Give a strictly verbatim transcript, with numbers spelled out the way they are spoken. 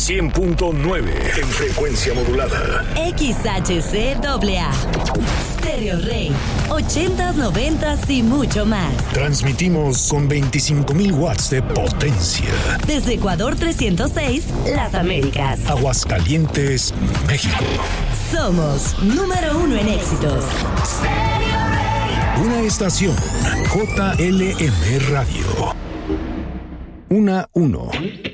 cien punto nueve en frecuencia modulada. X H C A A. Stereo Rey. ochentas, noventas y mucho más. Transmitimos con veinticinco mil watts de potencia. Desde Ecuador trescientos seis, Las Américas. Aguascalientes, México. Somos número uno en éxitos. Una estación J L M Radio. Una uno.